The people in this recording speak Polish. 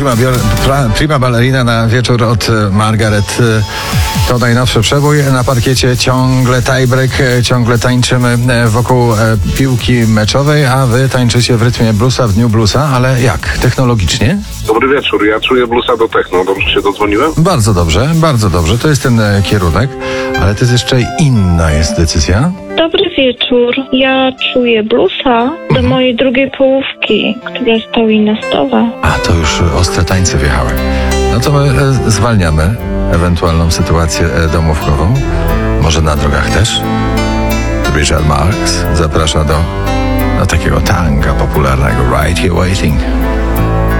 Prima Ballerina na wieczór od Margaret. To najnowszy przebój na parkiecie. Ciągle tiebreak, ciągle tańczymy wokół piłki meczowej, a wy tańczycie w rytmie bluesa, w dniu bluesa, ale jak? Technologicznie? Dobry wieczór, ja czuję bluesa do techno. Dobrze się dodzwoniłem? Bardzo dobrze, bardzo dobrze. To jest ten kierunek, ale to jest jeszcze inna jest decyzja. Dobry wieczór. Ja czuję bluesa do mojej drugiej połówki, która stoi na stole. A, to już ostre tańce wjechały. No to my zwalniamy ewentualną sytuację domówkową. Może na drogach też. Richard Marx zaprasza do takiego tanga popularnego Right Here Waiting.